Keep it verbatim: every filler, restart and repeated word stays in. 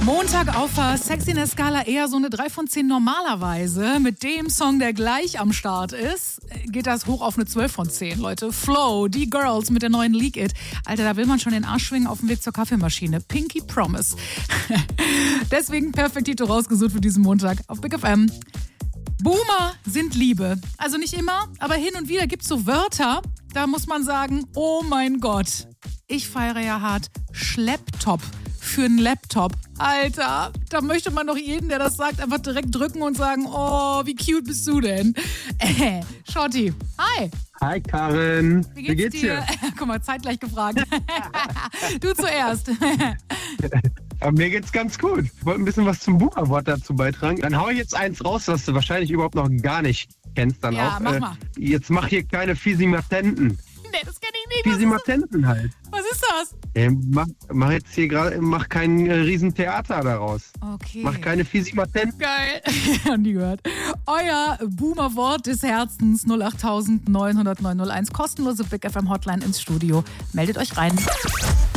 Montag auf der Sexiness-Skala eher so eine drei von zehn normalerweise. Mit dem Song, der gleich am Start ist, geht das hoch auf eine zwölf von zehn, Leute. Flow, die Girls mit der neuen Leak It. Alter, da will man schon den Arsch schwingen auf dem Weg zur Kaffeemaschine. Pinky Promise. Deswegen Perfektito rausgesucht für diesen Montag auf Big F M. Boomer sind Liebe. Also nicht immer, aber hin und wieder gibt's so Wörter, da muss man sagen, oh mein Gott. Ich feiere ja hart Schlepptop für einen Laptop. Alter, da möchte man doch jeden, der das sagt, einfach direkt drücken und sagen, oh, wie cute bist du denn? Äh, Schotti, hi. Hi Karin, Wie geht's, wie geht's dir? dir? Guck mal, zeitgleich gefragt. Du zuerst. Aber mir geht's ganz gut. Ich wollte ein bisschen was zum Boomer-Wort dazu beitragen. Dann hau ich jetzt eins raus, was du wahrscheinlich überhaupt noch gar nicht kennst. Dann ja, auch. mach Äh, mal. Jetzt mach hier keine Fisimatenten. Nee, das kenn ich nicht. Was ist, Fisimatenten halt. was ist das? Äh, mach, mach jetzt hier gerade, mach kein äh, Riesentheater daraus. Okay. Mach keine Fisimatenten. Geil. Nie gehört. Euer Boomer-Wort des Herzens null acht neun null null neun null eins. Kostenlose Big F M Hotline ins Studio. Meldet euch rein.